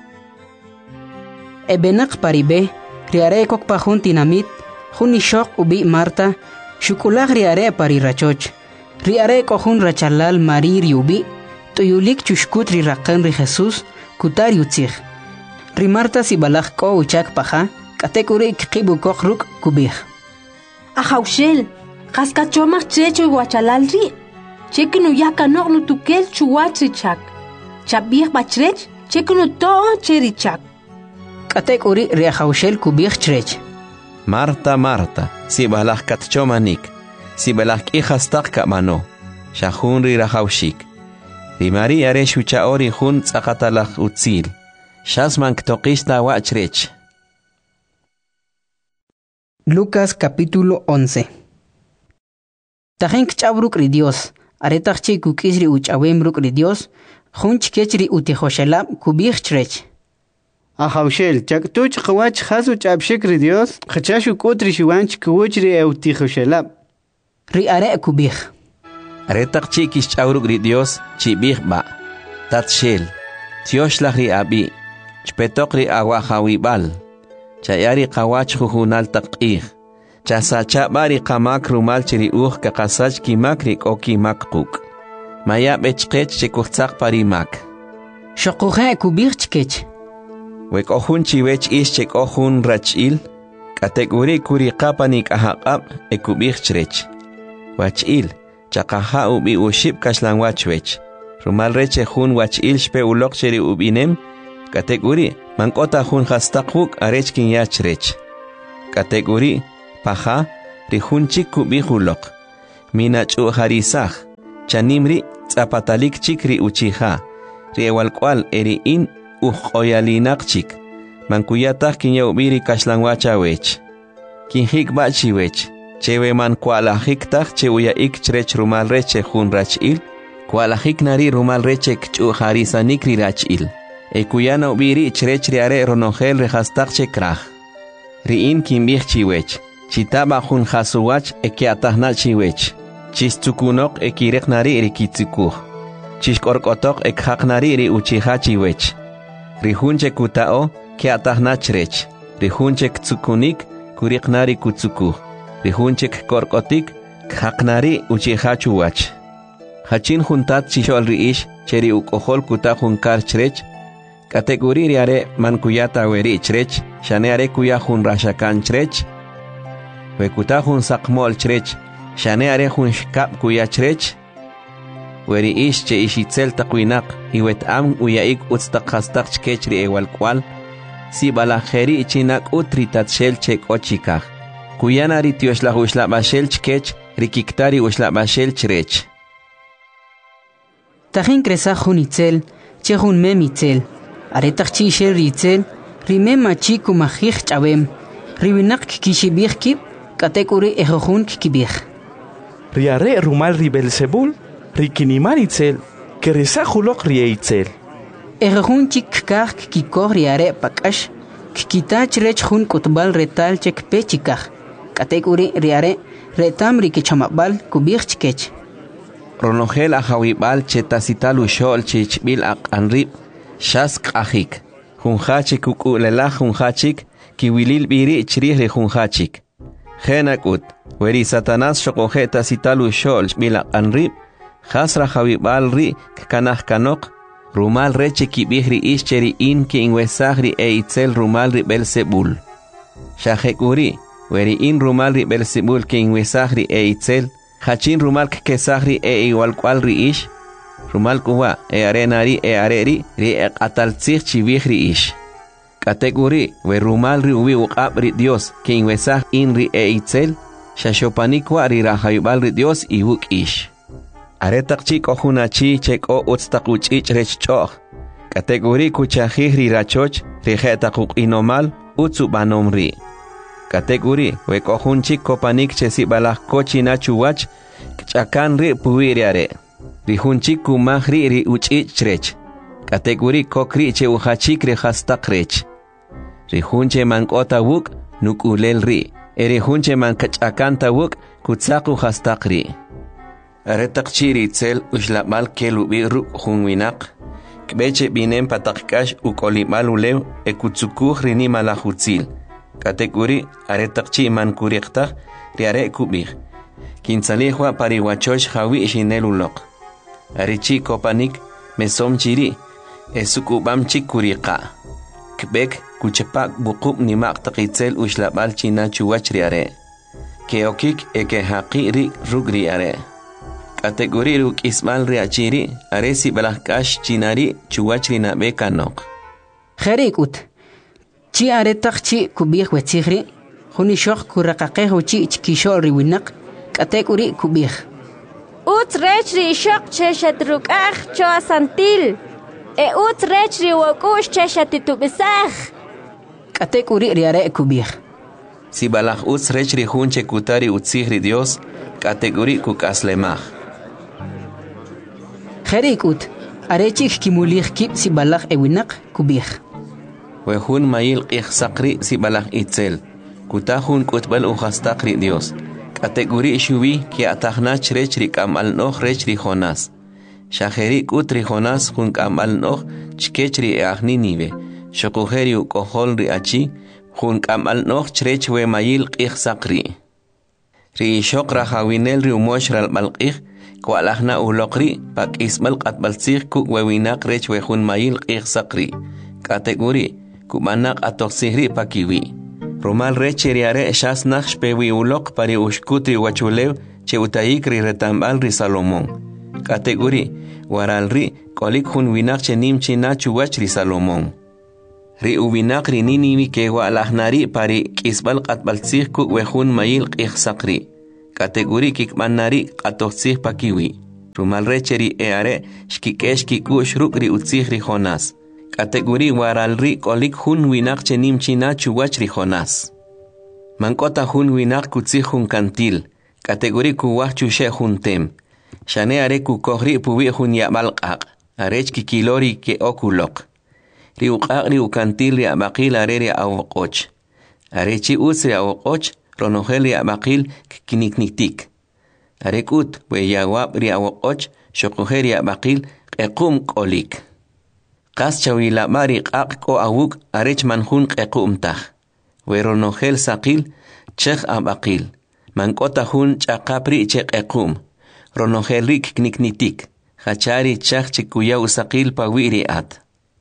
Ebenak paribe. Riare kok pajun tinamit. Jun ishok ubi Marta. Shukulag riare parirachoch. Riare kohun rachalal marir yubi. Tuyulik chushkut ri rakan ri Jesús. Kutar yutzig. Ri Marta si balag ko uchak paja. Katekuri kibu kokruk kubir. Ajaushel. Kaskachomach checho guachalalri. Chekinu yakanok no tukel chuwachichak. Chabir bachrech. Chekinu to cherichak. Katekuri ri ajaushel kubir chrech. Marta, Marta, si balag katchomanik. Si balag ihastak kamano. Shahun ri rahaushik. Ri Maria re shuchaori hun tzakatalach utzil. Shasman ktokista wachrech. Lucas capítulo 11. Tajen kchabruk ri Dios. Aretachchi kukisri uchawembruk ri Dios. Junch kechri utijoshela kubir chrech. Ajawshel chaktuch qwach khasu chabshik ri Dios. Khachashu kotri shiwanch kuchri eutijoshela. Ri are kubir. Aretachchi kischawruk ri Dios chibig ba. Tatshel. Tioshlach ri abi. Chpetok ri awahawibal. Chayari qawach jujunal taq'ij. Chasacha bari qamak rumal chiri ka qasach kimakri o kimakquk. Maya bechqech chikutzaq parimak. Shoquje kubir chkech. Wek ohun chiwech ish chek ohun rachil. Kategori kuri qapanik ahaqab ekubir chrech. Wachil. chaqaja ubi ushib kashlan wachwech. Rumal reche hun wach il shpe ulok cheri ubinem, kategori mankota hun hastaquk arech kin yachrech. Kategori paja rihun chik kubi hulok. Minachu harisaj, chanimri zapatalik chikri uchija. Riewalkwal eri in ujoyalinak chik. Mankuyatak kinya ubiri kashlan wachawech. Kinhik bachiwech. Chewe man kualahik tak che uya ik chrech rumal reche hun rachil. Kualahik nari rumal reche kchu harisanik ri rachil. Ekuyana ubiri chrech riare ronogel rehastak che kraj. Riin kimbich chiwech. Chitaba hun hasuwach ekiatahna chiwech. Chistukunok ekirek nari rikitsikuh. Chishkorkotok ekhak nari ri uchiha chiwech. Rihunche kutao kiatahna chrech. Rihunche ktsukunik kurik nari kutsukuh. Rihunchik korkotik, khaknari uchiha chuwach. Hachin juntat chishol riish, cheri ukohol kuta junkar chrech. Kategori riare mankuyata weri chrech, shaneare kuya jun rashakan chrech. Wekuta jun sakmol chrech, shaneare jun shkap kuya chrech. Weri ish che ishitzel takuinak, iwet am uyaik utstakastak chkechri ewalkwal. Si balajeri chinak utritat shel chek ochikaj. Kuyanari tioshla ushla bashel chkech, rikiktari ushla bashel chrech. Tajin kresa junitzel, chehun memitzel. Aretak chishel ritzel, rime machi kumajich chabem. Ribinak kishibich kip, katekuri ejojun kibich. Riare rumal ribelsebul, rikinimanizel, keresa julok rieitzel. Ejojun chik kak kikor riare pakash, kikita chrech jun kutbal retal chek pechikaj. Kategori riare retam rikichamabal kubich chkech. Ronogel ajawibal chetasital ushol chichbil anrib shask ajik. Junhachik kukulela junhachik kiwilil biri chrih junhachik. Genakut weri satanas shokoje tasital ushol chbil anrib hasra jawibal ri kanaj kanok rumal reche kibihri ischeri in ki inwesagri eitzel rumal ri Belzebul. Shajekuri weri in rumal ri Belzebul ki inwesagri eitzel. Hachin rumal kesagri igual cual riish. Rumal kuwa arenari areri ri ataltzich chivihri ish. Kategori we rumal ri ubi uqab ri Dios que inwesag in ri eitzel. Shashopanikwa ri rahayubal ri Dios ibuk ish. Aretak chiko hunachi cheko utstakuchich rechchoch. Kategori kuchajih ri rachoch ri jetakuk inomal utsubanom ri. Kategori we kohunchik kopanik chesi balaj kochina chuwach chakan ri puiriare. Rihunchik kumahri ri uchichrech. Kategori kokri che uhachik ri hastakrech. Rihunche mankota wuk nukulel ri. Erihunche mankachakanta wuk kutsaku hastakri. Aretakchiri tzel ushlabal kelubi ru hunwinak. Kbeche binem patakkash ukolimal ulew ekutsukuh rini malahutzil. Kategori aretakchi mankuriqtaq riare kubih. Kinsalihwa pariwachosh hawi shinelulok. Arichi kopanik mesom chiri esukubam chikuriqa. Kbek kuchepak buqub nimaq taqitzel ushlabal china chuwach riare. Keokik eke haqi ri rug riare. Kategori ruk ismal riachiri aresi balakash chinari chuwach rinabe kanok. Kherikut. Chi aretak chi kubih wetzigri, huni shok kurakaqeh uchi chkishol riwinak, kategori kubih. Uts rechri shok cheshatrukah cho asantil, uts rechri wakush cheshatitubisah. Kategori riare kubih. Si balaj uts rechri hunche kutari utzigri Dios, kategori kukaslemah. Kherikut, arechik kimulih kip si balaj ewinak kubih. Wehun mayil qihsaqri si balaj itzel. Kutahun kutbal uhastaqri Dios. Kategori shubi ki atahna chrechri kamal noh rechri Jonas. Shaheri kutri Jonas hun kamal noh chkechri ahni nive. Shokuheri ukohol achi hun kamal noh chrech we mayil qihsaqri. Ri shokra hawinel ri umoshral balqih kwalahna ulokri pak ismal qatbalsih ku wewinak rech we hun mayil qihsaqri. Kategori kumanak atoksihri pakiwi. Rumal recheriare shas nakh pewi ulok pari ushkutri wachulew che utayik ri retambal ri Salomón. Kategori waral ri kolik hun winak che nimchi na chuwach ri Salomón. Ri uwinak ri Niniwi ke walahnari pari kisbal qatbaltsih ku wehun mayil qihsaqri. Kategori kikmanari qatohtsih pakiwi. Rumal recheri eare shkikesh kikush rukri utsih ri Jonás. Kategori waral ri kolik hun winak che nimchi na chuwach ri Jonás. Mankota hun winak kutsih hun kantil. Kategori kuwach chushe hun tem. Shane are ku kohri puwi hun yabal qaq. Arech kikilori ke okulok. Ri uqaq ri ukantil ri abaqil are ri awoqoch. Arechi uts ri awoqoch ronohel ri abaqil kinikniktik. Arekut we yawab ri awoqoch shokuhe ri abaqil qequm kolik. Qas chawila mari qaq ko awuk arech manhun qequm tah. We ronohel saqil chekh abaqil. Mankota hun chaqapri che qequm. Ronohel ri kniknitik. Hachari chakh chikuya usaqil pawiri at.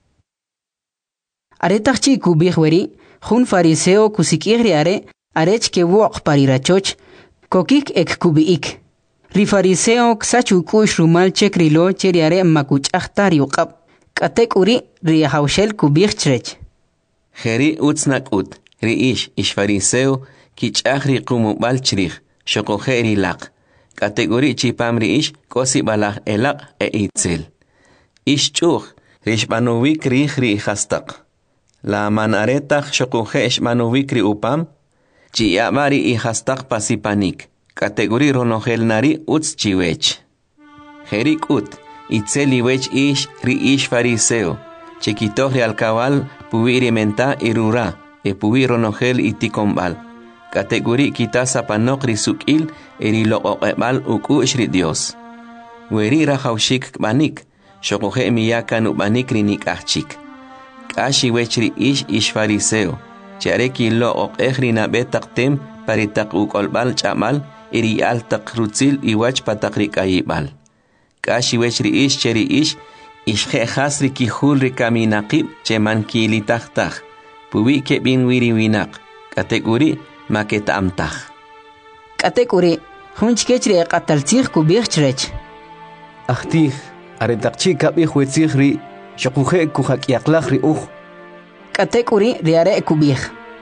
Aretachchi kubihweri, hun fariseo kusikigri arech ke wok parirachoch, kokik ek kubiik. Ri fariseo ksachu kush rumal chekrilo cheri are makuch ahtari uqab. Katek uri ri haushel kubihchrech. Heri utsnak ut, ri ish fariseo kichagri kumubal chrich, shokoheri laq. Kategori chipamri kosi balah elaq itzel. Chuch, rishmanovik ri hastaq. La manaretach shokuhe ishmanovik ri upam, chiyamari hastaq pasipanik. Kategori ronohel nari uts chiwech. Herik ut, itzel iwech ri fariseo. Chekitoh ri alkawal puwiri menta irura, puwi ronohel itikombal. Kategori kita sapanok ri sukil eri loqoqebal ukush ri Dios. Weri rahaushik banik, shokohe miyakan ubanik ri nikachik. Kashi wechri ish fariseo. Chareki loqoqeh ri nabetaktem paritak ukolbal chamal eri altak rutzil iwach patakri kayibal. Kashi wechri cheri ishke hasri kihul ri kaminaqib cheman kilitahtah. Puwi kebin wiri winak. Kategori maketa amtah. Kategori hunchkechri qataltzih kubihchrech. Ahtih aretaqchi kabih wetzih ri shokuhe kuhakyaqlaq ri uj. Kategori riare kubih.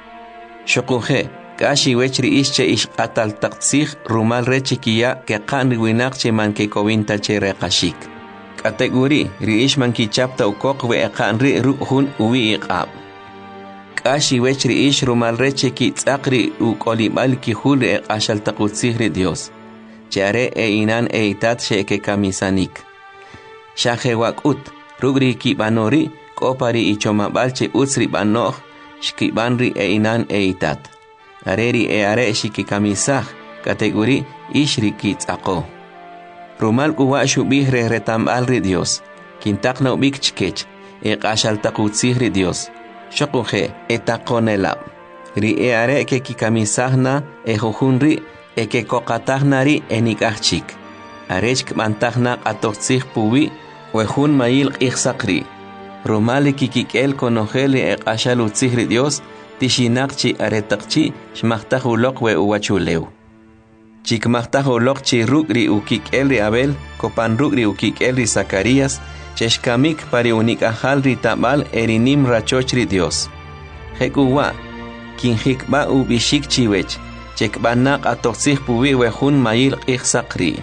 Shokuhe kashi wechri che qataltaqtzih rumal rechikiya ke qan winak che man ke kowinta che reqashik. Kategori ri man ki chapta ukoq we qan ri ruhun uwi iqab. Kashi wechri rumal reche ki tsaqri u kolibal ki hul ashal taqutsih ri Dios. Chare inan itat sheke kamisanik. Shahe wakut rugri ki banori kopari ichomabal che utsri banoh shkibanri inan itat. Areri are shiki kamisah kategori ishri ki tsaqo. Rumal kuwa shubih retambal ri Dios. Kintakna ubik chkech ashal taqutsih ri Dios. Shokuhe etakonelab. Ri are ke kikamisahna jujunri ke kokatahnari enikachik. Arech mantahna atotzih puwi wehun mayil ihsakri. Romali kikikel konojeli ashalutzih ri Dios tishinakchi aretakchi shmahtahulok we uwachuleu. Chikmahtahulok chi rugri ukikel ri Abel kopan rugri ukikel ri Zacarías cheshkamik pari unikahal ri tabal erinim rachochri Dios. Hekuwa, kinhikba ubishik chiwech, chekbanak atoxih puwi wehun mayil ihsakri.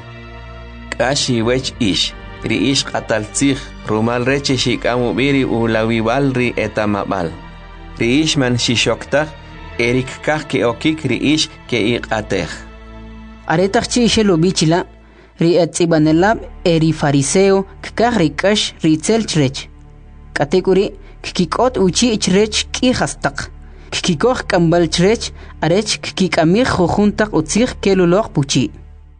Kashi wech ri qataltzih, rumal reche shikamubiri ulawiwal ri etamabal. Ri man shishokta, erik kah ke okik ri ke iqateh. Aretachchi shelo bichila, ri etzibanelab eri fariseo kkah rikash ritzel chrech. Kategori kikot uchi chrech ki hastaq. Kikoh kambal chrech arech kikamih juntaq utzih kelulok puchi.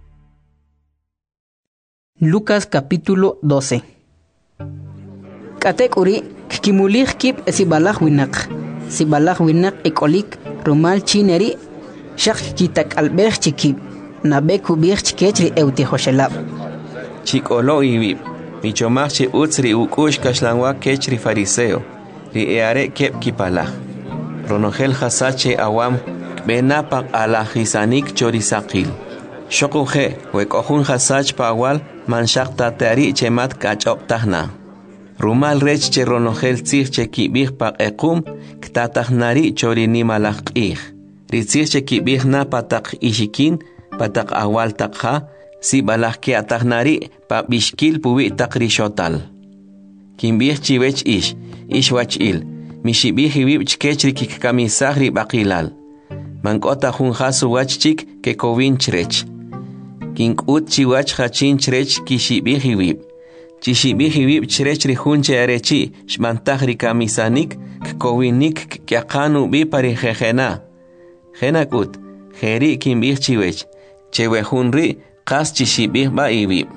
Lucas capítulo 12. Kategori kikimulih kip sibalach winak ekolik rumal chineri shak kitak albech chikib. Nabeku birch ketri euti hoshelab. Chikolo ibib. Michomachi utsri ukush kashlanwa kechri fariseo. Ri eare kep kipala. Ronogel hasache awam benapak ala hisanik chorisakil. Shokuje, wekojun hasach pawal, manshak tateari chemat kachop tahna. Rumal rech che ronogel tzich che kibich pa ekum, ktatahnari chorini malach ich. Ritzich che kibich na patak ishikin, patak awal takha, si balach ke atahnari pa bishkil puwi takrishotal. Kimbich chiwech ish wach il, mishibich iwib chkechri kikamisahri bakilal. Mankota hun hasu wachchik ke kovin chrech. Kinkut chiwach hachin chrech kishibich iwib. Chishibich iwib chrech rihunche arechi, shmantahri kamisanik, kovinik kyakanu bi pari jejena. Jenakut, jeri kimbich chiwech, chewehunri, kas chishibich ba iwib.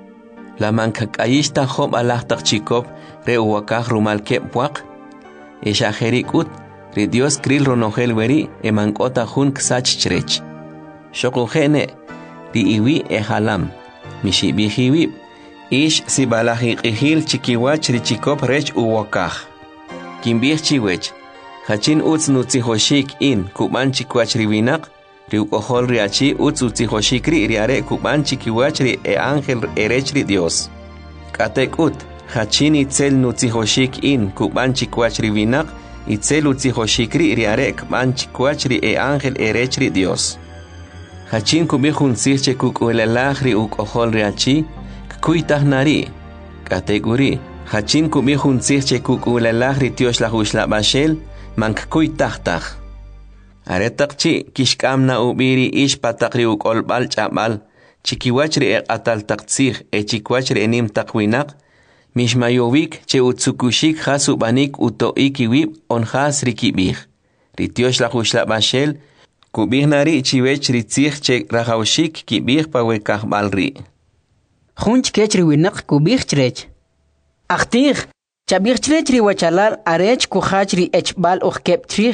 La mankakayishta job alahtak chikop, reuwakaj rumal kepwak, eshajerikut, ri Dios kril ronogel weri, emankota hun ksach chrech. Shokujene, ri iwi ehalam, mishibich iwib, ish si balajik ihil chikiwach ri chikop rech uwakaj. Kimbich chiwech, hachin utz nutzihoshik in, kuban chikwach riwinak, ri ukohol riachi utz utzihoshik riare kuban chikiwach ri ángel erech ri Dios. Katek ut, hachin itzel nutzihoshik in, kuban chikwach riwinak, itzel utzihoshik riare kuban chikwach ri ángel erech ri Dios. Hachin kubihun sirche kukuelelaj ri ukohol riachi, kuitahnari. Katek uri, hachin kubihun sirche kukuelelaj ri Dios la hushla bashel, mank kuitahtaj. Aretakchi kishkamna ubiri ish patakri ukolbal chabal, chikiwachri atal taktsig chikiwachri enim takwinak, mishmayovik che utsukushik hasubanik utoikiwib on has rikibig. Ritiosh la hushla bashel, kubihnari chiwech ritzig che rahaushik kibig pawekahbalri. Hunch kechri winak kubig chrech. Achtig, chabig chrech riwachalal arech kuhachri echbal ukep trich.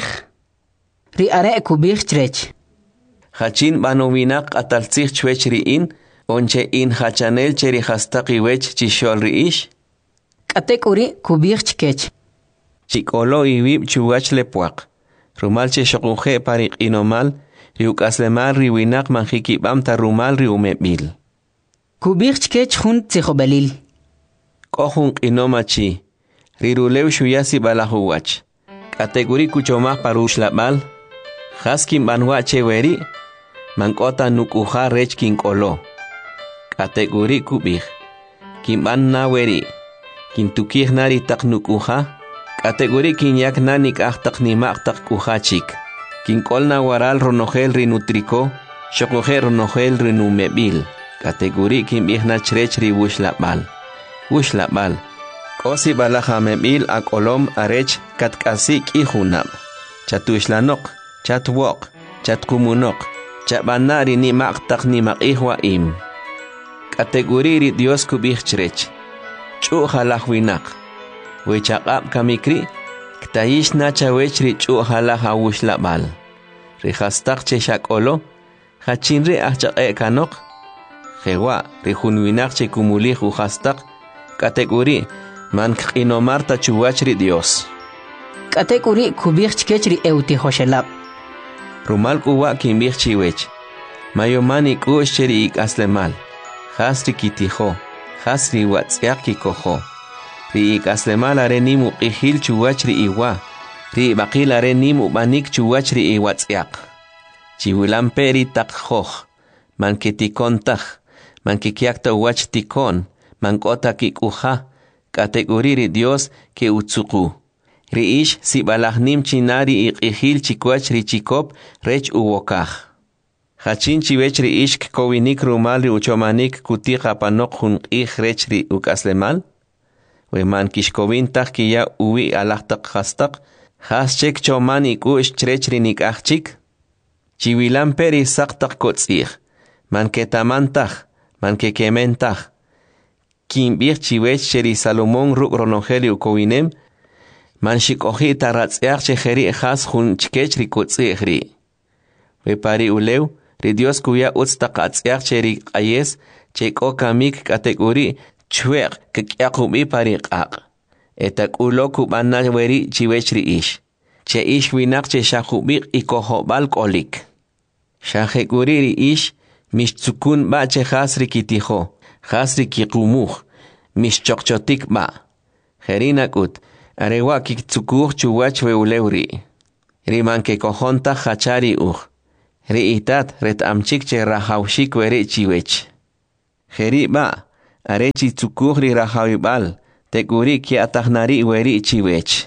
Ri are kubich chrech. Hachin banovinak ataltzich chwech riin, onche in hachanel cheri hastaki wech chishol riish. Katek uri kubich chkech. Chikolo iwib chuwach lepuak. Rumal che shokuje parik inomal, riukaslemal riwinak manjikibam ta rumal riumebil. Kubich chkech hun tzihobelil. Kohun inomachi. Rirulew shuyasi balahuwach. Kategori kuchomah parush labal. Haskin banwa cheweri, mankota nukuha rech kinkolo. Kategori kubih. Kimban naweri. Kintukih nari tak nukuha. Kategori kinyak nanik ahtak nimak tak kuhachik. Kinkol na waral ronogel rinutriko. Shokohe ronogel rinumebil. Kategori kimbih na chrech ri wushlabal. Wushlabal. Kosi balahamebil akolom arech katkasik ihunab. Chatushlanok. Chatwok, chatkumunok, chabanari ni maktak ni makihwa im. Kategori Dios kubich chrech. Chu halahwinak. Wechakap kamikri, ktayish na chawechri chu halahawush labal. Rihastak cheshak olo, hachinri achak kanok. Hewa, rihunwinak che kumulih uhastak. Kategori, man kinomarta chuwachri Dios. Kategori kubich chkechri euti hoshelab. Rumal kuwa kimbich chiwech. Mayomani kush cheri ik aslemal. Hasri kitiho. Hasri watsiak kikoho. Ri ik aslemal are nimu qihil chuwachri iwa. Ri bakil are nimu banik chuwachri iwatsiak. Chiwilam peri takhoh. Man kitikon tach. Man kikiakta wach tikon. Man kota kikuha. Kategori Dios ke utsuku. Riish si balahnim chinari iqihil chikwach richikop rech uwokaj. Hachin chiwech riish kowinik rumal ri uchomanik kutika panok hun ij rech ri ukaslemal. Weman kishkovin tak kiya uwi alahtak hastak. Haschek choman ikush chrech rinik achchik. Chiwilam peri saktak kotzih. Man ketamantaj, man kekementaj. Kimbir chiwech cheri Salomón ruk ronogeli ukowinem. Man shikohi taratziach chejeri echas jun chkech rikutzihri. Vepari ulew, ri Dios kuya utztaqatziach cheri ayes, cheko kamik kategori, chweq kekyakubi pariqaq. Etak ulo kubana weri chiwechri ish. Che ish winak che shakubik ikohobal kolik. Shahekuri ish, Mish tsukun ba che hasri kitijo, hasri kikumuj, mish chokchotik ba. Jerinakut, arewa kiktukuj chuwach weulewri. Riman ke kojonta hachari uj. Riitat ret amchik che rahawshik weri chiwech. Jeri ba, arechi tsukuj ri rahawibal, tekuri ki atahnari weri chiwech.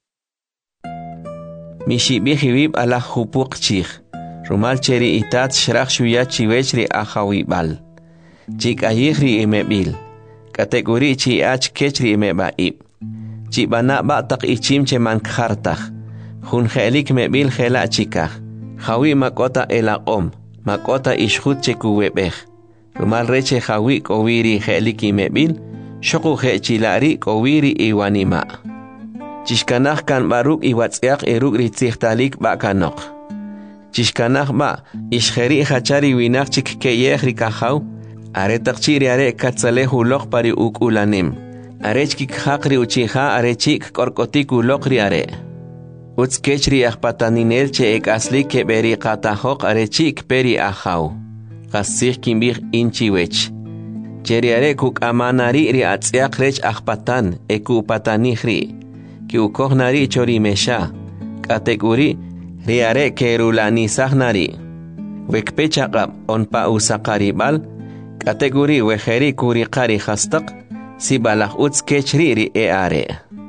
Mishibihibib ala hupuk chich. Rumal cheri itat shrach shuya chiwech ri ahawibal. Chik ayih ri imebil. Kategori chi ach kech ri imebaib. Chibana ba tak ichim che mankhartach. Hun helik mebil hela chikach. Hawi makota elaqom. Makota ishhut che kuwebech. Rumal reche hawi kowiri helik imebil. Shoku he chilari kowiri iwanima. Chishkanach kan baruk iwatsiak eruk ritzichtalik bakanok. Chishkanach ba ishheri hachari winak chik keyech rikahaw. Aretak chiri are katzale hulok pari ukulanim. Arechkik hakri uchiha arechik korkotik ulokri are. Utskechri akpataninel che ek asli keberi katahok arechik peri ahaw. Kasich kimbich inchiwech. Cheri are kuk amanari ri atziak rech akpatan eku patanihri. Ki ukohnari chori mesha. Kategori ri are kerulani sahnari. Wekpechakab onpa usakaribal. Kategori wejeri kurikari hastak. Si balak uts kechri e are.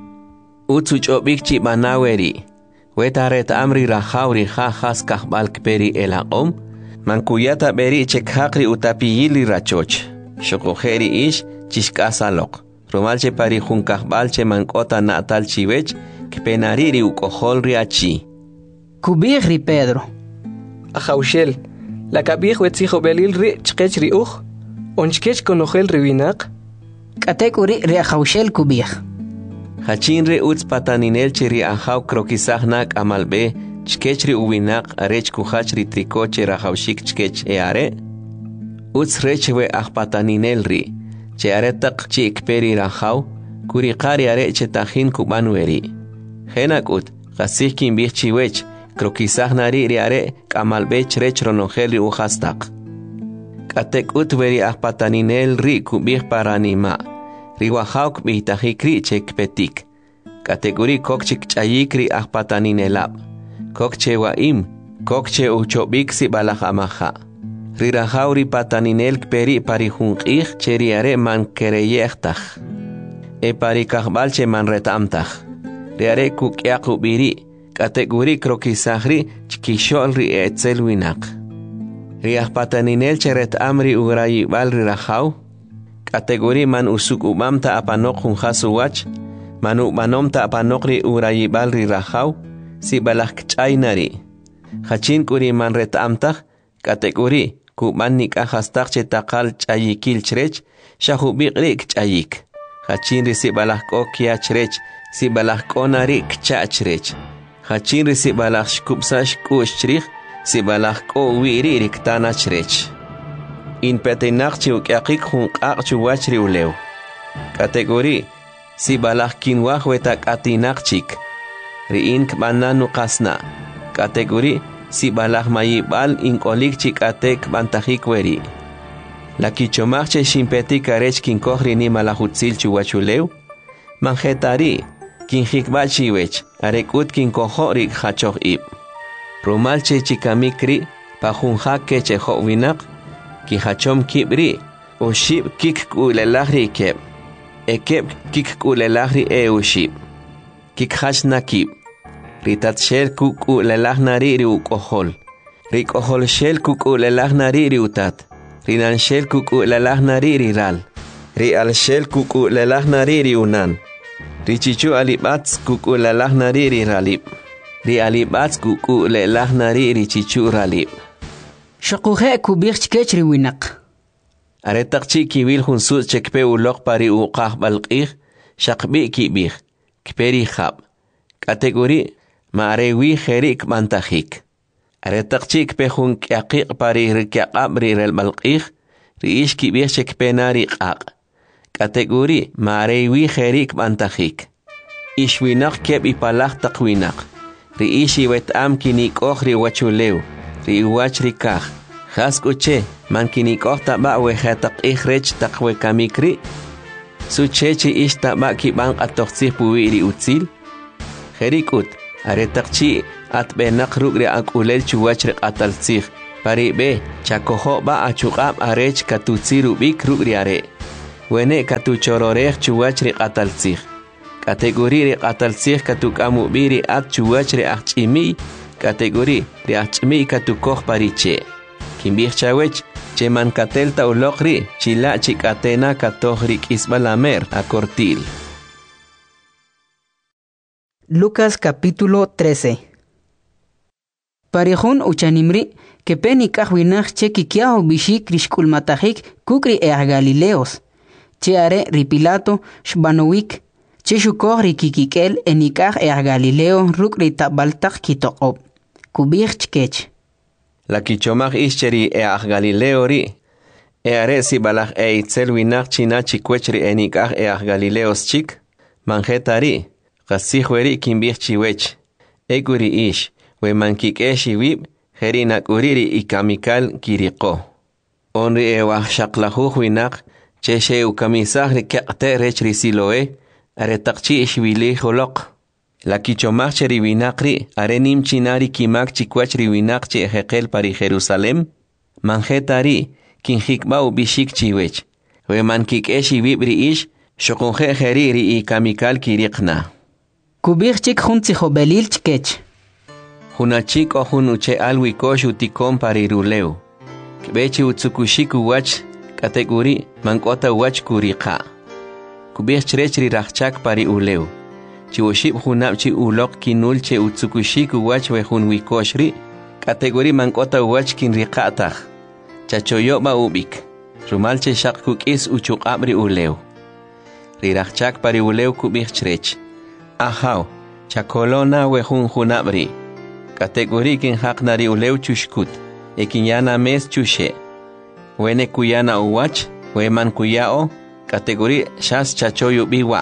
Uts uchobik chi banaweri. Wetaret amri rahawri ha has kahbal kperi elaqom. Mankuyata beri chekhakri utapiyili rachoch. Shokojeri ish chishkasalok. Romalche pari jun kahbalche mankota natal chiwech. Kpenariri ukoholri achi. Kubihri Pedro. Ajaushel. La kabih wetzijo belil ri chkechri uj. Onchkech konojel riwinak. Kategori reajaushel kubih. Hachinre uts pataninel cheri ahaw krokisahnak amalbe chkechri uwinak arech kuhachri trikoche rajaushik chkech eare. Uts rechwe ahpataninel ri. Che aretak chi ikperi rajaw kurikari are che tajin kubanueri. Henak ut gasihkin bih chiwech krokisahnari ri are kamalbe chrech ronojel uhastak. Katek utveri ahpataninel ri kubih paranima. Riwahauk bihtajikri chekpetik. Kategori kokchik chayikri ahpataninelab. Kokche waim. Kokche uchobik si balajamaha. Rirahauri pataninel kperi parihunqih cheriare man kereyechtaj. E parikahbal che man retamtaj. Riare kukyakubiri. Kategori krokisahri chkisholri etzelwinak. Riahpataninel cheret amri urayibal rirahaw. Kategori man usuk umamta apanok hunjasuwach. Man umanomta apanokri urayibal rirahaw. Si balak chaynari. Hachin kuri man retamtaj. Kategori kuman nikahastak che takal chayikil chrech. Shahubikrik chayik. Hachin risi balak okia chrech. Si balak konari kchachrech. Hachin risi balak shkupsash kushchrich. Si balak ko wiri riktana chrech. In petenak chiukyakik hunqaq chuwachri ulew. Kategori si balak kinwaj wetak atinak chik. Riin kbananu qasna. Kategori si balak mayibal inkolik chik atek bantajik weri. La kichomach che shimpetik arech kinkohri ni malahutzil chuwachulew. Manjetari kinjikbal chiwech arekut kinkohorik hachoh ib. Rumal che chikamikri pajunjak keche winak. Ki hachom kibri, o shib kik kulelahri keb. Ekeb kik kulelahri ushib. Kik hash nakib. Ritat shel kuk ulelahnari ukohol. Rik ohol shel kuk ulelahnari utat. Rinan shel kuk ulelahnari ral. Ri al shel kuk ulelahnari unan. Richichu alibats kuk ulelahnari ralib. Ri alibats kuk ulelahnari richichu ralib. Shakuhe kubih chkechri winak. Aretak chi kiwil hunsus chekpe ulok pari uqah balqih. Shakbi kibih. Kperi khab. Kategori maarewi herik mantajik. Aretak chi kpe hun kyaqik pari rikyaqab rirel balqih. Riish kibih chekpe nari qaq. Kategori maarewi herik mantajik. Ishwinak keb ipalak takwinak. Riishi wet am kinik ohri wachulew. Riwach rikah. Has kuche, mankinikoj taba wejetaq ihrech taqwe kamikri su chechi ish taba kiban qatoqsih puwiri utzil jerikut aretaqchi atbenaq rugri akulel chuwachre qatalsih paribe chakojo ba achuqab arech katutsiru bik rugri are wene katuchororeh chuwachre qatalsih kategori qatalsih katukamu biri at chuwachre achimi kategori ri achimi katukoj pariche kimbih chawech cheman katelta ulokri chila chikatena katohri kisbalamer akortil. Lucas capítulo 13. Parejón uchanimri que peni kahwinach che kikiao bishi krishkulmatahik kukri Galileos che are ripilato shbanowik che shukohri kikikel enikah Galileo rukri tabaltak kitoqob kubich chkech. La kichomach ischeri Galileo ri are si balach itzel winach china chikwechri enikah Galileos chik manjetari qasihweri kimbich chiwech eguri ish we mankikeshi wib herina kuriri ikamikal kiriko onri shaqlahu winach cheshe ukamisah riqte rechri siloe aretaqchi ishwili holoq la kichomach cheri winaqri arenim chinari kimak chikwachri winaqchi ejeqel pari Jerusalem manjetari kinhikbau bishik chiwech we mankikeshi wibri ish shoqonje heriri ikamikal kiriqna kubich chik junti jobelil chkech hunachik o hunuche alwikosh utikon pariruleu kbechi utsukushiku wach kategori mankota wach kuriqa kubich chrechri rachak pari uleu chiwoshib hunapchi ulok kinulche utsukushiku wach we hunwikoshri kategori mankota wach kinriqataq chachoyoba ubik rumalche shaqkukis uchuqabri uleu rirachak pari uleu kubich chrech ahaw chakolona we hunabri kategori kin haqnari uleu chushkut ekinyana mes chushe wene kuyana uwach we man kuyao kategori shas chachoyu biwa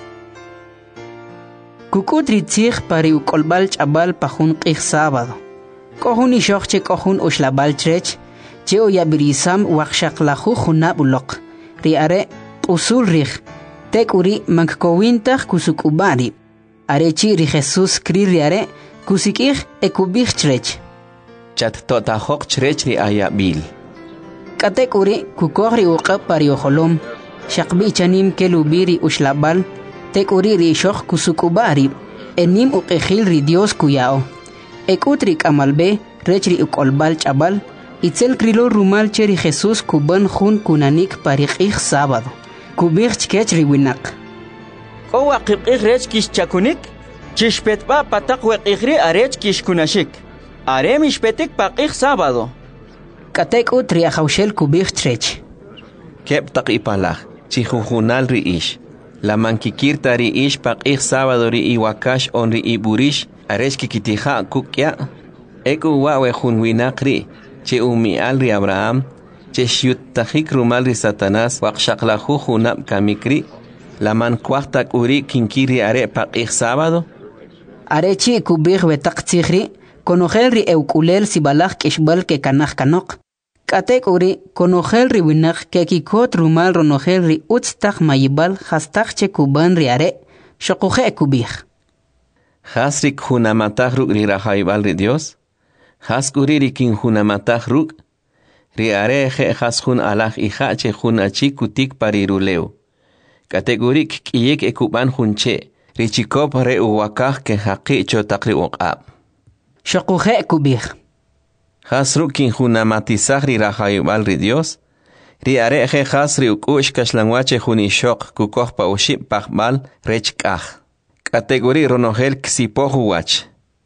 kukutri tzig pari ukolbal chabal pajun qih sábado kohun ishoqche kohun ushlabal trech che oyabirisam waqshaqlahu hunab uloq riare usul rih tekuri mankowintaq kusukubari arechi ri Jesus kririare kusikih ekubih chrech chat tota hok chrech ri ayabil katekuri kukohri uqab pari oholom shaqbi chanim kelubiri ushlabal tekuri ri shokh kusukubari enim uqehil ri Dios kuyao ekutri kamalbe rechri ukolbal chabal itzel krilo rumal cheri Jesus kuban jun kunanik pari qih sábado kubih chkech ri winaq o waqib rech kish chakunik chishpetba pataq weqihri arech kish kunashik arem ishpetik paqih sábado katek utri ahawshel kubih trech kep taq ipalaj chihujunal ri ish la mankikirta ri ish paqih sábado ri iwakash on ri iburish arech kikitija kukya eku wawe junwinaqri che umial ri Abraham che shyuttajik rumal ri Satanás waqshaqlahu junab kamikri la man kuaqtak uri kinkiri are paqih sábado arechi kubih wetaq tzigri konojel ri eukulel sibalaj kishbal ke kanaj kanok katek uri konojel ri winaq ke kikot rumal ronojel ri utztaj mayibal hastaj che kuban ri are shoquje kubih hasrik hunamataj ruk ri rahaibal ri Dios haskuri ri kin hunamataj ruk ri are je haskun alaj ija che hunachi kutik pariruleu kategorik kiyek ekuban hunche richikop re uwakaj ke haqi chotaqri uqab shoquje kubih hasru kin hunamatizaj ri rahayubal ri Dios ri are je hasri ukush kashlanwache hunishoq kukoj pa ushib paqbal rechkaj kategori ronojel ksipohuwach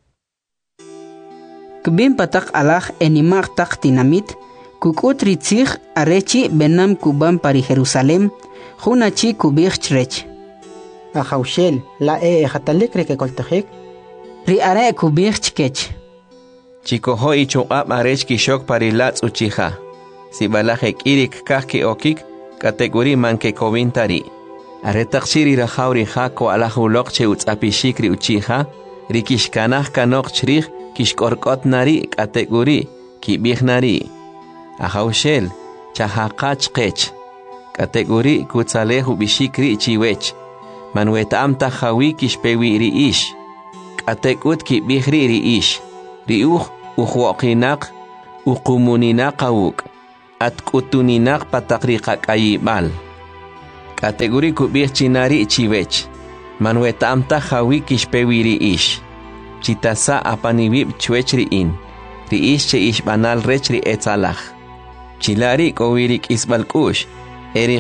kbin pataq alaj enimaq taq tinamit kukutri tzig arechi benam kuban pari Jerusalem hunachi kubih chrech ahawshel la ejatalik rekekoltajik ri are kubih chkech chikoho ichuqab arech kishok parilatz uchija sibalajek irik kajki okik kategori manke kovintari aretaqshiri rajauri jako alajuloq che utzapishikri uchija rikishkanaj kanok chrij kishkorkot nari kategori kibih nari Ahaushel, chahakach kech. Kategori kutsalehu bishikri chiwech. Manuetam tahawi kishpewi riish. Katekut ki bihri riish. Riuh uhuokinak ukumuninaq awuk. At kutuninak patakriqak ayibal. Kategori kubih chinari chiwech. Manuetam tahawi kishpewi riish. Chitasa apanibib chwech riin. Riish che ish banal rech ri etzalach. Chilari kowirik isbalkush. Eric.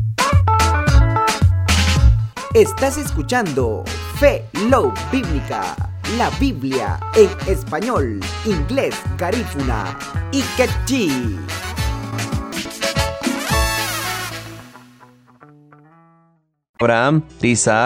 Estás escuchando Fe Love Bíblica, la Biblia en español, inglés, garífuna y quechí. Abraham, Isaac.